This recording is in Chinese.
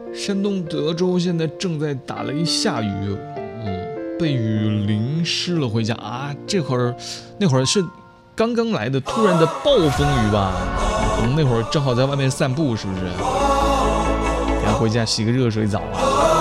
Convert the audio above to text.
山东德州现在正在打雷下雨，被雨淋湿了回家啊。那会儿是刚刚来的突然的暴风雨吧？我们那会儿正好在外面散步，是不是？然后回家洗个热水澡啊。